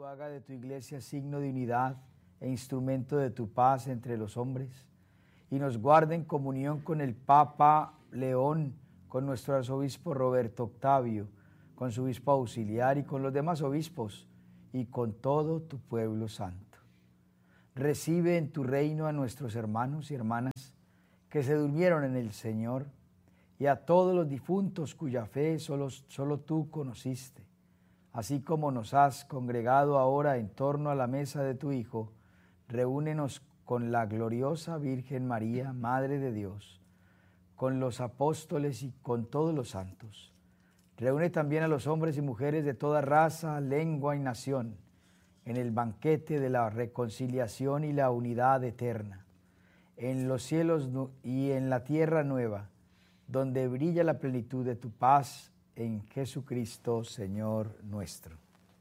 haga de tu iglesia signo de unidad e instrumento de tu paz entre los hombres, y nos guarde en comunión con el Papa León, con nuestro arzobispo Roberto Octavio, con su obispo auxiliar y con los demás obispos, y con todo tu pueblo santo. Recibe en tu reino a nuestros hermanos y hermanas que se durmieron en el Señor, y a todos los difuntos cuya fe solo tú conociste. Así como nos has congregado ahora en torno a la mesa de tu Hijo, reúnenos con la gloriosa Virgen María, Madre de Dios, con los apóstoles y con todos los santos. Reúne también a los hombres y mujeres de toda raza, lengua y nación en el banquete de la reconciliación y la unidad eterna, en los cielos y en la tierra nueva, donde brilla la plenitud de tu paz en Jesucristo, Señor nuestro.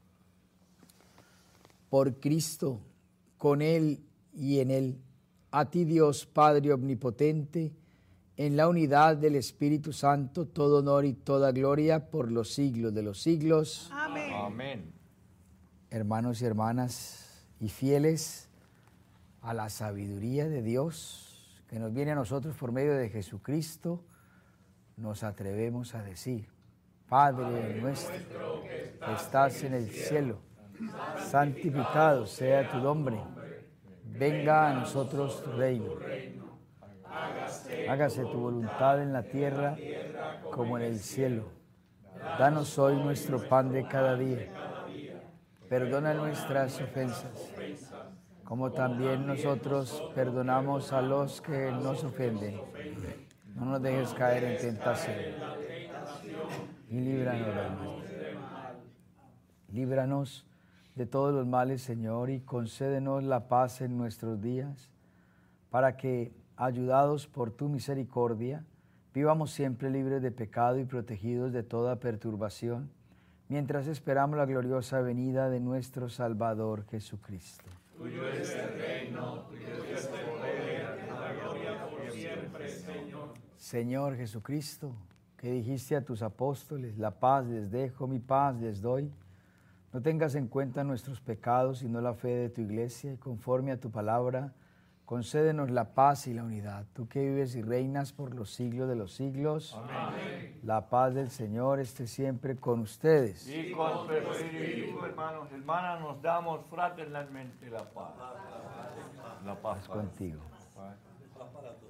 Por Cristo, con Él y en Él, a ti Dios Padre Omnipotente, en la unidad del Espíritu Santo, todo honor y toda gloria por los siglos de los siglos. Amén. Amén. Hermanos y hermanas y fieles a la sabiduría de Dios que nos viene a nosotros por medio de Jesucristo, nos atrevemos a decir: Padre nuestro que estás en el cielo, santificado sea tu nombre. Venga a nosotros tu reino. Hágase tu voluntad en la tierra como en el cielo. Danos hoy nuestro pan de cada día. Perdona nuestras ofensas, como también nosotros perdonamos a los que nos ofenden. No nos dejes caer en tentación y líbranos del mal. Líbranos de todos los males, Señor, y concédenos la paz en nuestros días, para que, ayudados por tu misericordia, vivamos siempre libres de pecado y protegidos de toda perturbación, mientras esperamos la gloriosa venida de nuestro Salvador Jesucristo. Tuyo es el reino, tuyo es el poder, la gloria por siempre, Señor. Señor Jesucristo, que dijiste a tus apóstoles: la paz les dejo, mi paz les doy. No tengas en cuenta nuestros pecados, sino la fe de tu iglesia, y conforme a tu palabra, concédenos la paz y la unidad. Tú que vives y reinas por los siglos de los siglos. Amén. La paz del Señor esté siempre con ustedes. Y con tu espíritu, hermanos y hermanas, nos damos fraternalmente la paz. La paz Contigo. Paz.